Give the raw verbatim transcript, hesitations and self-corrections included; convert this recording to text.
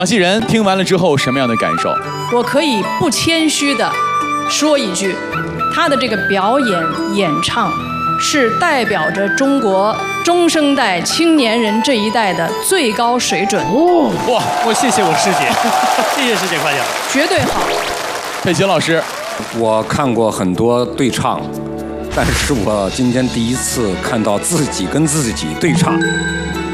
杨希仁听完了之后什么样的感受？ 我可以不谦虚的说一句，他的这个表演演唱是代表着中国中生代青年人这一代的最高水准。 哦，哇，我谢谢我师姐，谢谢师姐夸奖， 绝对好。 佩奇老师， 我看过很多对唱，但是我今天第一次看到自己跟自己对唱。